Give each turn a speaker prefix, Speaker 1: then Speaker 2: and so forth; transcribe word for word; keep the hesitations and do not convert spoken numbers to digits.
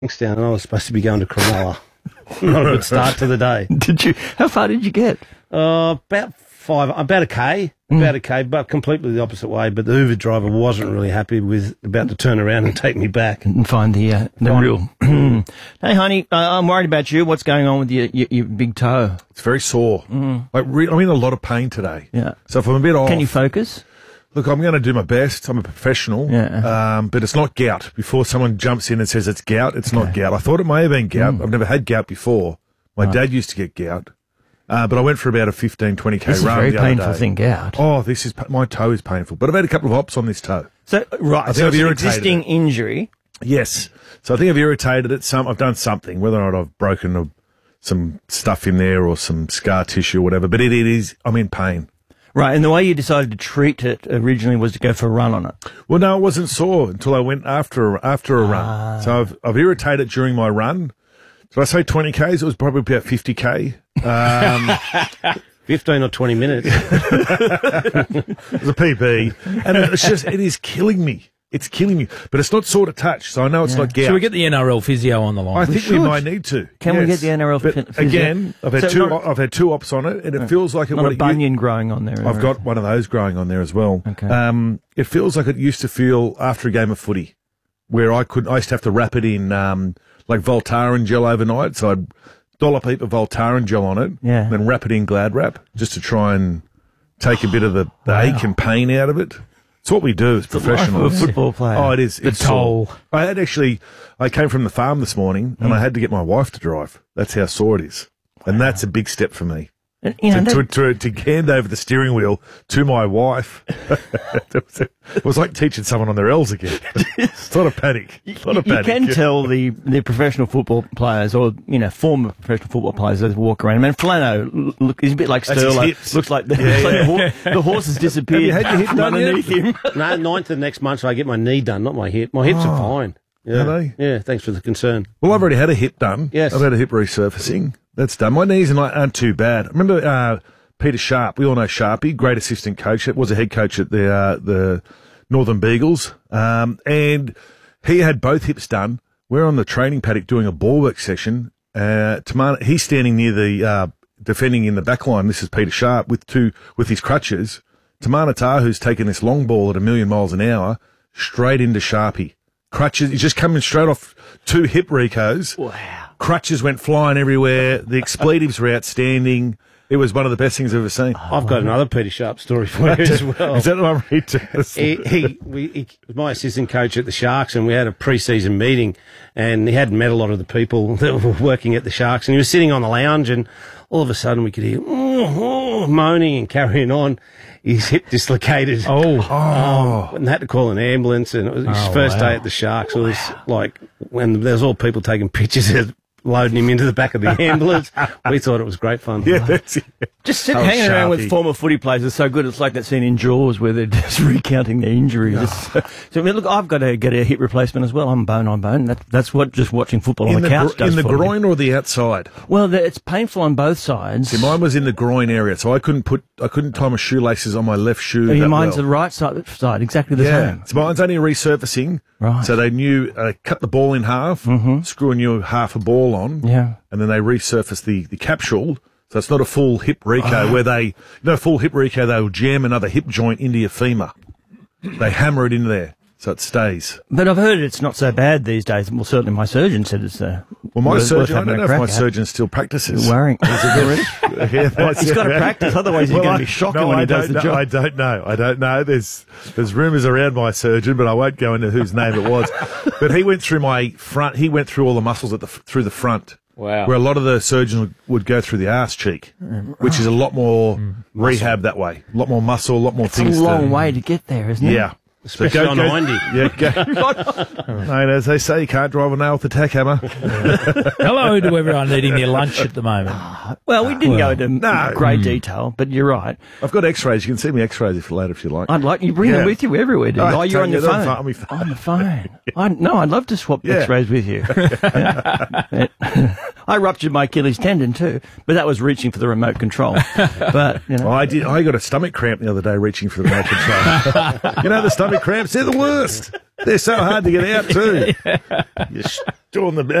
Speaker 1: down, and I was supposed to be going to Cronulla. Not a good start to the day.
Speaker 2: Did you? How far did you get?
Speaker 1: Uh, about five, about a K,
Speaker 2: Mm.
Speaker 1: about a K, but completely the opposite way. But the Uber driver wasn't really happy with about to turn around and take me back.
Speaker 2: And find the uh, the
Speaker 1: Fine.
Speaker 2: real. Hey, honey, uh, I'm worried about you. What's going on with your your, your big toe?
Speaker 3: It's very sore. Like, re- I'm in a lot of pain today.
Speaker 2: Yeah.
Speaker 3: So if I'm a bit off,
Speaker 2: Can you focus?
Speaker 3: look, I'm going to do my best. I'm a professional.
Speaker 2: Yeah.
Speaker 3: Um, but it's not gout. Before someone jumps in and says it's gout, it's not gout. I thought it may have been gout. I've never had gout before. My dad used to get gout. Uh, but I went for about a fifteen, twenty K
Speaker 2: This is a
Speaker 3: run
Speaker 2: very
Speaker 3: the other
Speaker 2: painful
Speaker 3: day.
Speaker 2: thing, gout.
Speaker 3: Oh, this is, pa- my toe is painful. But I've had a couple of ops on this toe.
Speaker 2: So right,
Speaker 3: think
Speaker 2: so
Speaker 3: I've
Speaker 2: it's an
Speaker 3: irritated
Speaker 2: existing
Speaker 3: it.
Speaker 2: injury.
Speaker 3: Yes. So I think I've irritated it. Some I've done something, whether or not I've broken a, some stuff in there or some scar tissue or whatever. But it, it is, I'm in pain.
Speaker 2: Right, and the way you decided to treat it originally was to go for a run on it.
Speaker 3: Well, no, it wasn't sore until I went after a, after a
Speaker 2: Ah.
Speaker 3: run. So I've I've irritated during my run. Did I say twenty Ks? It was probably about fifty K. Um,
Speaker 1: fifteen or twenty minutes.
Speaker 3: it was a P B. And it's just, it is killing me. It's killing me. But it's not sore to touch, so I know it's not gout.
Speaker 4: Should we get the N R L physio on the line?
Speaker 3: I think we
Speaker 2: should.
Speaker 3: might need to.
Speaker 2: Can we
Speaker 3: yes.
Speaker 2: get the N R L
Speaker 3: But
Speaker 2: physio?
Speaker 3: again, I've had
Speaker 2: So
Speaker 3: two.
Speaker 2: not-
Speaker 3: I've had two ops on it, and it feels like it.
Speaker 2: Not
Speaker 3: what
Speaker 2: a
Speaker 3: it
Speaker 2: bunion growing on there.
Speaker 3: I've got one of those growing on there as well.
Speaker 2: Okay.
Speaker 3: Um, it feels like it used to feel after a game of footy, where I could I used to have to wrap it in um, like Voltaren gel overnight. So I'd dollop a heap of Voltaren gel on it,
Speaker 2: Yeah.
Speaker 3: then wrap it in Glad Wrap just to try and take a bit of the, the ache and pain out of it. It's what we do as
Speaker 2: life of
Speaker 3: professionals.
Speaker 2: a football player.
Speaker 3: Oh, it is.
Speaker 4: The
Speaker 3: It's
Speaker 4: toll.
Speaker 3: sore. I had actually, I came from the farm this morning and I had to get my wife to drive. That's how sore it is. And that's a big step for me.
Speaker 2: And, you know,
Speaker 3: To,
Speaker 2: that-
Speaker 3: to, to, to hand over the steering wheel to my wife. it, was, it was like teaching someone on their L's again. It's not a panic. It's not a
Speaker 2: you
Speaker 3: panic.
Speaker 2: can tell the, the professional football players or, you know, former professional football players as they walk around. I mean, Flano, look, he's a bit like
Speaker 3: That's his
Speaker 2: Sterlo.
Speaker 3: hips.
Speaker 2: Looks like, the,
Speaker 3: Yeah,
Speaker 2: looks like
Speaker 3: yeah.
Speaker 2: the, hor- the horse has disappeared
Speaker 3: Have you had your hip
Speaker 2: from
Speaker 3: done yet?
Speaker 2: underneath him.
Speaker 1: No, ninth of next month, so I get my knee done, not my hip. My hips are fine. Yeah.
Speaker 3: Are they?
Speaker 1: Yeah, thanks for the concern.
Speaker 3: Well, I've already had a hip done.
Speaker 1: Yes.
Speaker 3: I've had a hip resurfacing. That's done. My knees aren't, aren't too bad. Remember uh, Peter Sharp? We all know Sharpie, great assistant coach. Was a head coach at the uh, the Northern Beagles. Um, and he had both hips done. We're on the training paddock doing a ball work session. Uh, Tamana, he's standing near the uh, defending in the back line. This is Peter Sharp with two with his crutches. Tamana Tahu's taken this long ball at a million miles an hour straight into Sharpie. Crutches, he's just coming straight off two hip recos.
Speaker 2: Wow.
Speaker 3: Crutches went flying everywhere. The expletives were outstanding. It was one of the best things I've ever seen.
Speaker 1: I've got another Peter Sharp story for you as well.
Speaker 3: Is that what I'm reading to us?
Speaker 1: he, he, we, he was my assistant coach at the Sharks, and we had a pre-season meeting, and he hadn't met a lot of the people that were working at the Sharks, and he was sitting on the lounge, and all of a sudden we could hear oh, oh, moaning and carrying on. His hip dislocated.
Speaker 4: Oh.
Speaker 1: Um, and had to call an ambulance, and it was his
Speaker 4: Oh,
Speaker 1: first
Speaker 4: wow.
Speaker 1: day at the Sharks. It was like when there was all people taking pictures of loading him into the back of the ambulance. We thought it was great fun.
Speaker 3: Yeah, that's it.
Speaker 2: Just sit,
Speaker 3: Oh,
Speaker 2: hanging around with
Speaker 3: Sharpie.
Speaker 2: former footy players is so good. It's like that scene in Jaws where they're just recounting their injuries. It's- so, I mean, look, I've got to get a hip replacement as well. I'm bone on bone. That, that's what just watching football on
Speaker 3: In
Speaker 2: the,
Speaker 3: the,
Speaker 2: couch
Speaker 3: gro-
Speaker 2: does
Speaker 3: in the
Speaker 2: for me.
Speaker 3: groin or the outside?
Speaker 2: Well, the, it's painful on both sides.
Speaker 3: See, mine was in the groin area, so I couldn't put, I couldn't tie my shoelaces on my left shoe.
Speaker 2: Oh, your
Speaker 3: that
Speaker 2: mine's
Speaker 3: well.
Speaker 2: the right side, side exactly the
Speaker 3: Yeah,
Speaker 2: same.
Speaker 3: so mine's only resurfacing.
Speaker 2: Right.
Speaker 3: So they knew, uh, cut the ball in half, screw a new half a ball on,
Speaker 2: Yeah.
Speaker 3: and then they resurface the, the capsule. So it's not a full hip reco where they, you know, full hip reco, they'll jam another hip joint into your femur. They hammer it in there so it stays.
Speaker 2: But I've heard it's not so bad these days. Well, certainly my surgeon said it's uh,
Speaker 3: Well, my
Speaker 2: worth- worth
Speaker 3: surgeon, I
Speaker 2: having
Speaker 3: don't
Speaker 2: a
Speaker 3: know if
Speaker 2: crack
Speaker 3: my
Speaker 2: at.
Speaker 3: surgeon still practices.
Speaker 2: Worrying.
Speaker 3: Yeah, that's
Speaker 2: He's got to
Speaker 3: it.
Speaker 2: practice, otherwise he's
Speaker 3: Well,
Speaker 2: going
Speaker 3: I-
Speaker 2: to be shocking
Speaker 3: no,
Speaker 2: when
Speaker 3: I
Speaker 2: he does
Speaker 3: don't
Speaker 2: the
Speaker 3: know,
Speaker 2: job.
Speaker 3: I don't know. I don't know. There's there's rumours around my surgeon, but I won't go into whose name it was. But he went through my front. He went through all the muscles at the f- through the front.
Speaker 1: Wow.
Speaker 3: Where a lot of the surgeons would, would go through the arse cheek, which is a lot more
Speaker 2: Mm.
Speaker 3: rehab that way. A lot more muscle, a lot more
Speaker 2: It's a
Speaker 3: things.
Speaker 2: long
Speaker 3: to,
Speaker 2: way to get there, isn't it?
Speaker 3: Yeah. So
Speaker 1: Especially on ninety.
Speaker 3: Yeah, go. Mate, as they say, you can't drive a nail with a tack hammer.
Speaker 4: Hello to everyone eating their lunch at the moment.
Speaker 2: Well, we didn't
Speaker 4: Well,
Speaker 2: go into
Speaker 3: no.
Speaker 2: great detail, but you're right.
Speaker 3: I've got X-rays. You can see me X-rays if later if you like.
Speaker 2: I'd like you bring
Speaker 3: Yeah.
Speaker 2: them with you everywhere. Do you?
Speaker 3: Oh,
Speaker 2: Oh, you're on your
Speaker 3: take it
Speaker 2: phone.
Speaker 3: on on my phone.
Speaker 2: On the phone. I, no, I'd love to swap
Speaker 3: Yeah.
Speaker 2: X-rays with you. I ruptured my Achilles tendon too, but that was reaching for the remote control. But you know,
Speaker 3: I did. I got a stomach cramp the other day reaching for the remote control. You know the stomach cramps? They're the worst. They're so hard to get out too. You're still on the